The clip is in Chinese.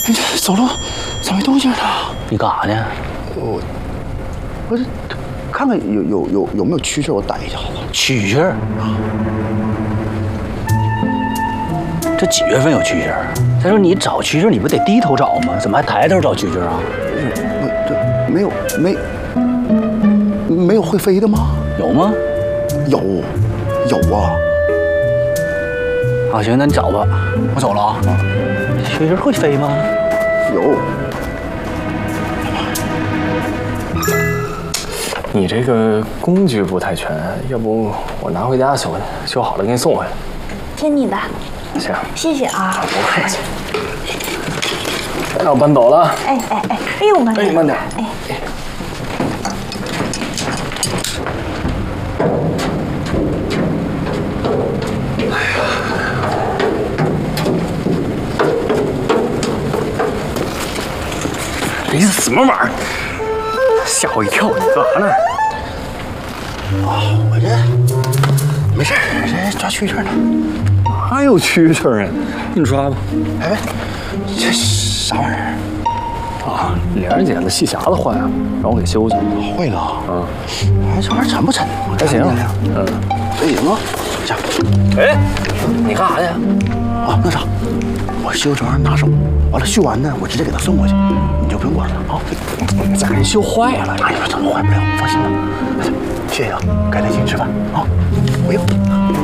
你这走路咋没动静呢？ 你干啥呢？ 我这看看有没有蛐蛐，我逮一下好吧？ 蛐蛐儿啊？这几月份有蛐蛐儿？再说你找蛐蛐儿，你不得低头找吗？怎么还抬头找蛐蛐儿啊？ 没有会飞的吗？ 有吗？ 有啊！ 啊，行，那你找吧，我走了啊。蛐蛐儿会飞吗？ 有。 你这个工具不太全，要不我拿回家修好了给你送回来。 听你的。 行， 谢谢啊。 不客气。那我搬走了。 哎呦，慢点。 慢点。 哎。 你什么玩意儿？吓我一跳！你干啥呢？ 我这没事，这抓蛐蛐呢。 哪有蛐蛐啊？你抓吧。 哎，这啥玩意儿？ 啊，连人姐的细匣子坏了，让我给修去。 坏了。 嗯。 哎，这玩意儿沉不沉？ 还行。 嗯。还行啊。这样。 哎，你干啥去？ 啊，那啥，我修这玩意儿拿手，完了修完呢，我直接给他送过去，你就不用管了啊。 咋给修坏了？ 哎呀，怎么坏不了？放心吧。谢谢啊，改天请你吃饭啊。不用。